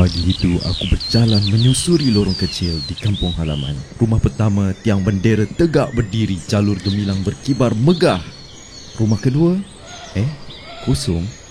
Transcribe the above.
Pagi itu aku berjalan menyusuri lorong kecil di kampung halaman. Rumah pertama tiang bendera tegak berdiri, jalur gemilang berkibar megah. Rumah kedua, kosong.